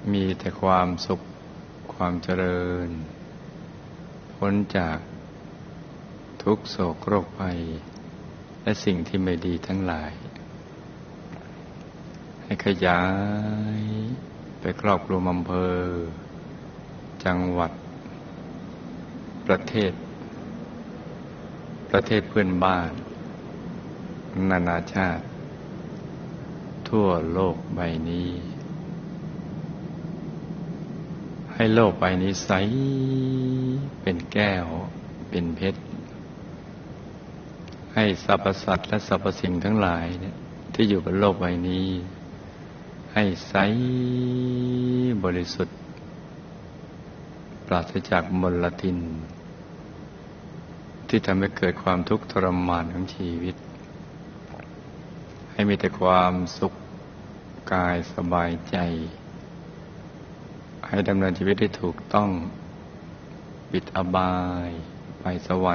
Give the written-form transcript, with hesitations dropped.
มีแต่ความสุขความเจริญพ้นจากทุกโศกโรคภัยและสิ่งที่ไม่ดีทั้งหลายให้ขยายไปครอบคลุมอำเภอจังหวัดประเทศเพื่อนบ้านนานาชาติทั่วโลกใบนี้ให้โลกใบนี้ใสเป็นแก้วเป็นเพชรให้สรรพสัตว์และสรรพสิ่งทั้งหลายเนี่ยที่อยู่บนโลกใบนี้ให้ใสบริสุทธิ์ปราศจากมลทินที่ทำให้เกิดความทุกข์ทรมานของชีวิตให้มีแต่ความสุขกายสบายใจให้ดำเนินชีวิตได้ถูกต้องปิดอบายไปสวร